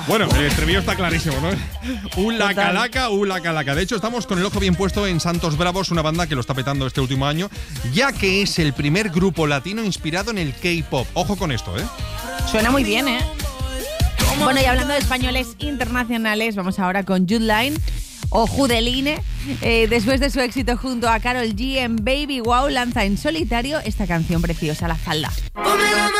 Bueno, el estribillo está clarísimo, ¿no? La calaca. De hecho, estamos con el ojo bien puesto en Santos Bravos, una banda que lo está petando este último año, ya que es el primer grupo latino inspirado en el K-pop. Ojo con esto, ¿eh? Suena muy bien, ¿eh? Bueno, y hablando de españoles internacionales, vamos ahora con Judeline o Judeline. Después de su éxito junto a Karol G en Baby Wow, lanza en solitario esta canción preciosa, La Falda.